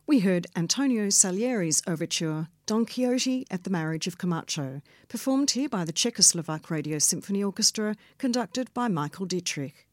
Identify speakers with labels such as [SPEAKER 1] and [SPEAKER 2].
[SPEAKER 1] We heard Antonio Salieri's overture, Don Quixote at the Marriage of Camacho, performed here by the Czechoslovak Radio Symphony Orchestra, conducted by Michael Dietrich.